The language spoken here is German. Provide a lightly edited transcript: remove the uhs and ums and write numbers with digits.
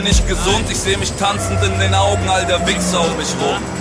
nicht gesund, ich seh mich tanzend in den Augen all der Wichser um mich rum.